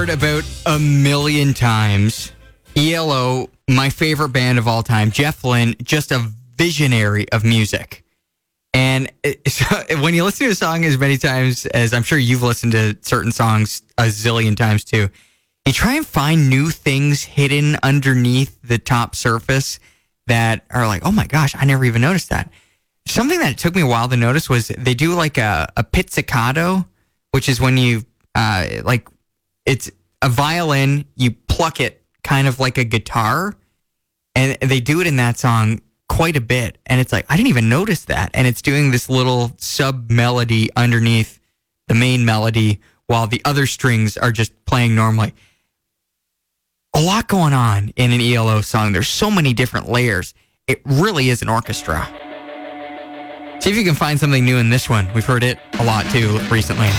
Heard about a million times. ELO, my favorite band of all time. Jeff Lynne, just a visionary of music. And when you listen to a song as many times as I'm sure you've listened to certain songs a zillion times too, you try and find new things hidden underneath the top surface that are like, oh my gosh, I never even noticed that. Something that took me a while to notice was they do like a pizzicato, which is when you it's a violin, you pluck it kind of like a guitar, and they do it in that song quite a bit. And it's like, I didn't even notice that. And it's doing this little sub melody underneath the main melody while the other strings are just playing normally. A lot going on in an ELO song. There's so many different layers. It really is an orchestra. See if you can find something new in this one. We've heard it a lot too recently.